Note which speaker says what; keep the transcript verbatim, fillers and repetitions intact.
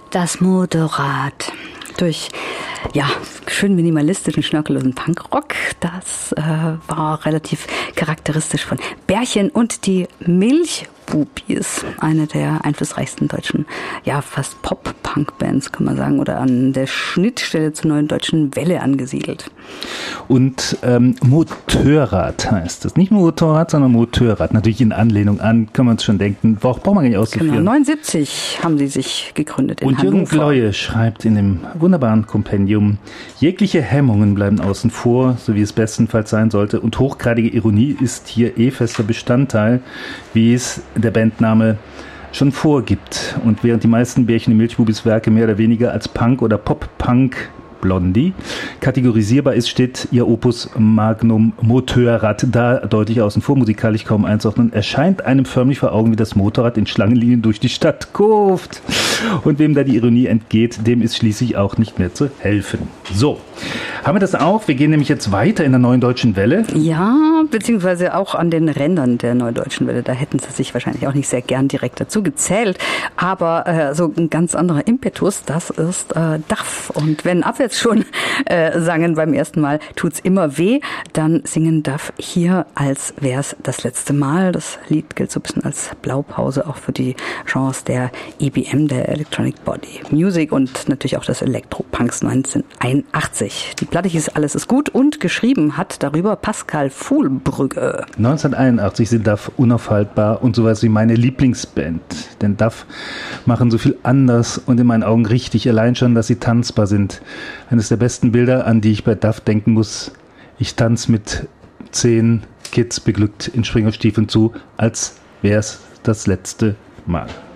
Speaker 1: Das Motorrad. Durch ja, schön minimalistischen, schnörkellosen Punkrock. Das äh, war relativ charakteristisch von Bärchen und die Milchbubis. Eine der einflussreichsten deutschen, ja, fast Pop-Punk-Bands, kann man sagen, oder an der Schnittstelle zur neuen deutschen Welle angesiedelt.
Speaker 2: Und ähm, Motorrad heißt es. Nicht nur Motorrad, sondern Motorrad. Natürlich in Anlehnung an, kann man uns schon denken, braucht man gar nicht auszuführen.
Speaker 1: Genau, neunundsiebzig haben sie sich gegründet in
Speaker 2: Und
Speaker 1: Hannover.
Speaker 2: Jürgen Gleue schreibt in dem wunderbaren Kompendium, jegliche Hemmungen bleiben außen vor, so wie es bestenfalls sein sollte. Und hochgradige Ironie ist hier eh fester Bestandteil, wie es der Bandname schon vorgibt. Und während die meisten Bärchen und Milchbubis Werke mehr oder weniger als Punk oder Pop-Punk Blondie kategorisierbar ist, steht ihr Opus Magnum Motorrad da deutlich außen vor, musikalisch kaum einzuordnen, erscheint einem förmlich vor Augen, wie das Motorrad in Schlangenlinien durch die Stadt kurft. Und wem da die Ironie entgeht, dem ist schließlich auch nicht mehr zu helfen. So, haben wir das auch? Wir gehen nämlich jetzt weiter in der Neuen Deutschen Welle.
Speaker 1: Ja, beziehungsweise auch an den Rändern der Neuen Deutschen Welle. Da hätten sie sich wahrscheinlich auch nicht sehr gern direkt dazu gezählt. Aber äh, so ein ganz anderer Impetus, das ist äh, D A F. Und wenn Abwärts schon äh, sangen beim ersten Mal, tut's immer weh, dann singen D A F hier, als wär's das letzte Mal. Das Lied gilt so ein bisschen als Blaupause auch für die Genres der E B M, der Electronic Body Music und natürlich auch des Elektropunks neunzehnhunderteinundachtzig. Die Platte hieß Alles ist gut und geschrieben hat darüber Pascal Fuhlbrügge.
Speaker 2: neunzehnhunderteinundachtzig sind D A F unaufhaltbar und sowas wie meine Lieblingsband. Denn D A F machen so viel anders und in meinen Augen richtig, allein schon, dass sie tanzbar sind. Eines der besten Bilder, an die ich bei D A F denken muss, ich tanze mit zehn Kids beglückt in Springerstiefeln zu, als wär's das letzte Mal.